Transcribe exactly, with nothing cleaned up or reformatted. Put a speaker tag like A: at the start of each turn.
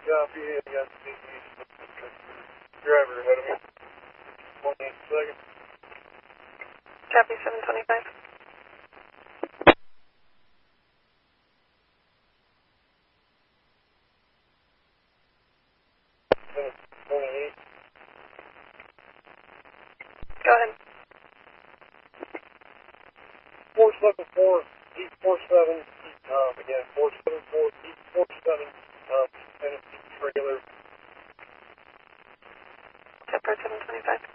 A: Copy, I got the driver ahead of me. One eight second.
B: Copy, seven twenty-five.
A: seven twenty-eight.
B: Go ahead.
A: four seven four, eight four seven, um, again, four seven four, eight four seven, um, Tennessee trailer.
B: Shepard, seven twenty-five.